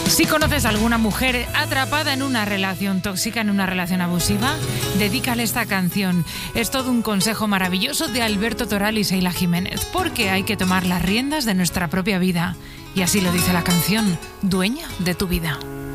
Si conoces a alguna mujer atrapada en una relación tóxica, en una relación abusiva, dedícale esta canción. Es todo un consejo maravilloso de Alberto Toral y Sheila Jiménez, porque hay que tomar las riendas de nuestra propia vida. Y así lo dice la canción, dueña de tu vida.